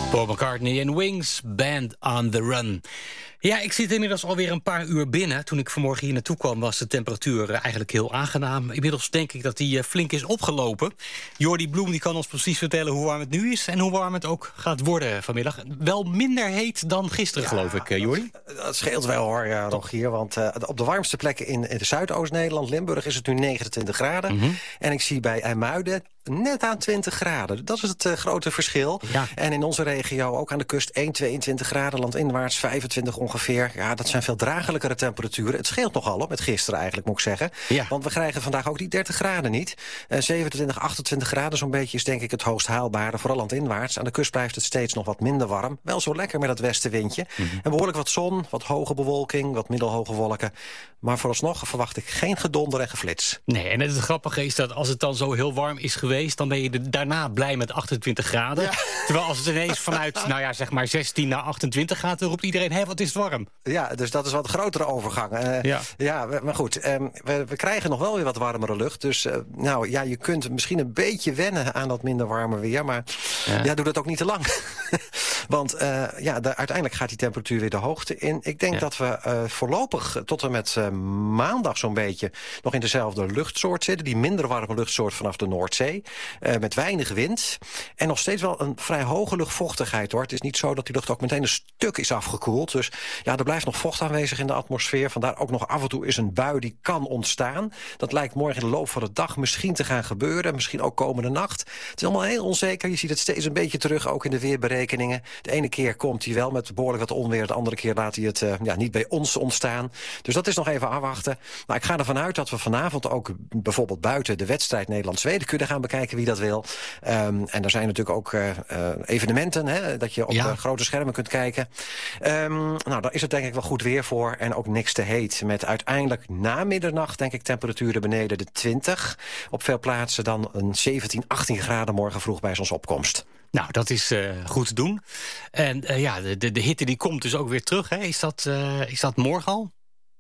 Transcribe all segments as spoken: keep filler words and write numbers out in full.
Paul McCartney en Wings, Band on the Run. Ja, ik zit inmiddels alweer een paar uur binnen. Toen ik vanmorgen hier naartoe kwam was de temperatuur eigenlijk heel aangenaam. Inmiddels denk ik dat die flink is opgelopen. Jordi Bloem die kan ons precies vertellen hoe warm het nu is en hoe warm het ook gaat worden vanmiddag. Wel minder heet dan gisteren, ja, geloof ik, Jordi. Dat, dat scheelt wel hoor, ja, Rogier. Want uh, op de warmste plekken in, in de Zuidoost-Nederland, Limburg, is het nu negenentwintig graden. Mm-hmm. En ik zie bij IJmuiden net aan twintig graden. Dat is het uh, grote verschil. Ja. En in onze regio, ook aan de kust, één, tweeëntwintig graden. Landinwaarts vijfentwintig ongeveer. Ja, dat zijn veel draaglijkere temperaturen. Het scheelt nogal op met gisteren eigenlijk, moet ik zeggen. Ja. Want we krijgen vandaag ook die dertig graden niet. Uh, zevenentwintig, achtentwintig graden zo'n beetje is denk ik het hoogst haalbare. Vooral landinwaarts. Aan de kust blijft het steeds nog wat minder warm. Wel zo lekker met dat westenwindje. Mm-hmm. En behoorlijk wat zon, wat hoge bewolking, wat middelhoge wolken. Maar vooralsnog verwacht ik geen gedonder en geflits. Nee, en het grappige is dat als het dan zo heel warm is geweest, dan ben je de, daarna blij met achtentwintig graden. Ja. Terwijl als het ineens vanuit, nou ja, zeg maar zestien naar achtentwintig gaat, dan roept iedereen, hé, wat is het warm. Ja, dus dat is wat grotere overgang. Uh, ja. ja, maar goed, um, we, we krijgen nog wel weer wat warmere lucht. Dus uh, nou ja, je kunt misschien een beetje wennen aan dat minder warme weer. Maar ja, ja doe dat ook niet te lang. Want uh, ja, de, uiteindelijk gaat die temperatuur weer de hoogte in. Ik denk ja. dat we uh, voorlopig tot en met uh, maandag zo'n beetje nog in dezelfde luchtsoort zitten. Die minder warme luchtsoort vanaf de Noordzee. Uh, met weinig wind. En nog steeds wel een vrij hoge luchtvochtigheid, hoor. Het is niet zo dat die lucht ook meteen een stuk is afgekoeld. Dus ja, er blijft nog vocht aanwezig in de atmosfeer. Vandaar ook nog af en toe is een bui die kan ontstaan. Dat lijkt morgen in de loop van de dag misschien te gaan gebeuren. Misschien ook komende nacht. Het is allemaal heel onzeker. Je ziet het steeds een beetje terug, ook in de weerberekeningen. De ene keer komt hij wel met behoorlijk wat onweer. De andere keer laat hij het uh, ja, niet bij ons ontstaan. Dus dat is nog even afwachten. Maar ik ga ervan uit dat we vanavond ook bijvoorbeeld buiten de wedstrijd Nederland-Zweden kunnen gaan bekijken wie dat wil. Um, en er zijn natuurlijk ook uh, uh, evenementen, hè, dat je op ja. uh, grote schermen kunt kijken. Um, nou, daar is het denk ik wel goed weer voor. En ook niks te heet. Met uiteindelijk na middernacht, denk ik, temperaturen beneden de twintig. Op veel plaatsen dan een zeventien, achttien graden morgen vroeg bij zonsopkomst. Nou, dat is uh, goed te doen. En uh, ja, de, de, de hitte die komt dus ook weer terug. Hè? Is dat, uh, is dat morgen al?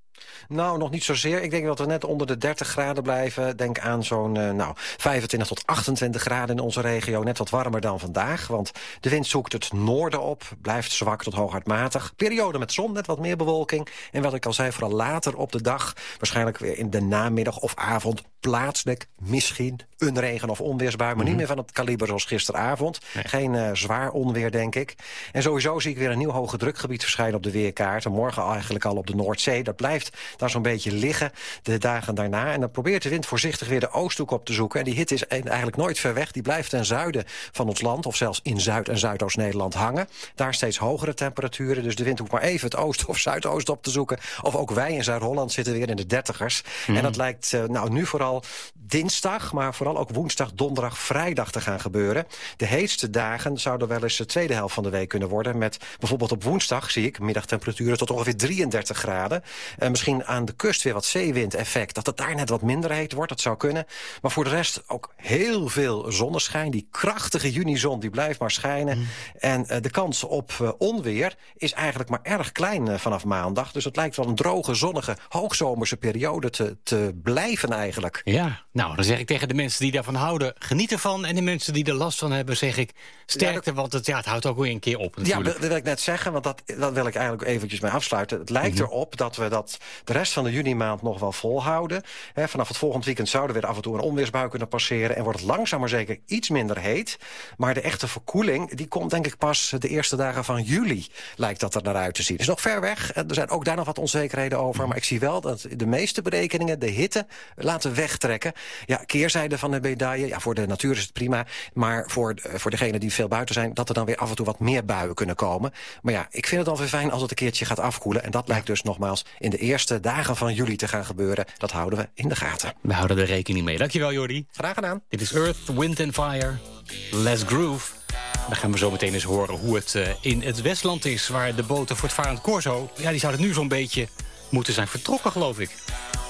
Nou, nog niet zozeer. Ik denk dat we net onder de dertig graden blijven. Denk aan zo'n uh, nou, vijfentwintig tot achtentwintig graden in onze regio. Net wat warmer dan vandaag. Want de wind zoekt het noorden op. Blijft zwak tot hooguitmatig. Periode met zon, net wat meer bewolking. En wat ik al zei, vooral later op de dag. Waarschijnlijk weer in de namiddag of avond. Plaatselijk misschien een regen- of onweersbui. Maar mm-hmm. niet meer van het kaliber zoals gisteravond. Nee. Geen uh, zwaar onweer, denk ik. En sowieso zie ik weer een nieuw hoge drukgebied verschijnen op de weerkaart. En morgen eigenlijk al op de Noordzee. Dat blijft daar zo'n beetje liggen de dagen daarna. En dan probeert de wind voorzichtig weer de oosthoek op te zoeken. En die hitte is eigenlijk nooit ver weg. Die blijft ten zuiden van ons land, of zelfs in Zuid- en Zuidoost-Nederland hangen. Daar steeds hogere temperaturen. Dus de wind hoeft maar even het oost of zuidoost op te zoeken. Of ook wij in Zuid-Holland zitten weer in de dertigers. Mm. En dat lijkt uh, nou nu vooral dinsdag, maar vooral ook woensdag, donderdag, vrijdag te gaan gebeuren. De heetste dagen zouden wel eens de tweede helft van de week kunnen worden. Met bijvoorbeeld op woensdag, zie ik, middagtemperaturen tot ongeveer drieëndertig graden. Uh, misschien aan de kust weer wat zeewindeffect. Dat het daar net wat minder heet wordt, dat zou kunnen. Maar voor de rest ook heel veel zonneschijn. Die krachtige junizon, die blijft maar schijnen. Mm. En uh, de kans op uh, onweer is eigenlijk maar erg klein uh, vanaf maandag. Dus het lijkt wel een droge, zonnige, hoogzomerse periode te, te blijven eigenlijk. Ja, nou, dan zeg ik tegen de mensen die daarvan houden, geniet ervan. En de mensen die er last van hebben, zeg ik, sterkte. Ja, dat, want het, ja, het houdt ook weer een keer op natuurlijk. Ja, dat wil ik net zeggen, want dat, dat wil ik eigenlijk eventjes mee afsluiten. Het lijkt mm-hmm. erop dat we dat de rest van de junimaand nog wel volhouden. He, vanaf het volgend weekend zouden we weer af en toe een onweersbui kunnen passeren. En wordt het langzaam maar zeker iets minder heet. Maar de echte verkoeling, die komt denk ik pas de eerste dagen van juli. Lijkt dat er naar uit te zien. Het is nog ver weg. Er zijn ook daar nog wat onzekerheden over. Maar ik zie wel dat de meeste berekeningen de hitte laten wegtrekken. Ja, keerzijde van de medaille. Ja, voor de natuur is het prima. Maar voor, voor degenen die veel buiten zijn, dat er dan weer af en toe wat meer buien kunnen komen. Maar ja, ik vind het alweer fijn als het een keertje gaat afkoelen. En dat lijkt dus nogmaals in de eerste dagen van juli te gaan gebeuren. Dat houden we in de gaten. We houden er rekening mee. Dankjewel, Jordi. Graag gedaan. Dit is Earth, Wind and Fire. Let's Groove. Dan gaan we zo meteen eens horen hoe het uh, in het Westland is, waar de boten voor het varend Corso, ja, die zouden nu zo'n beetje moeten zijn vertrokken, geloof ik.